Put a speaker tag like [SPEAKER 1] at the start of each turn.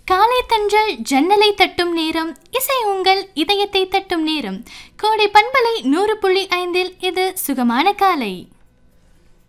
[SPEAKER 1] காலை தென்றல் ஜன்னலை தட்டும் நேரம், இசை உங்கள் இதயத்தை தட்டும் நேரம். கோடை பண்பலை 100.5 இது சுகமான காலை.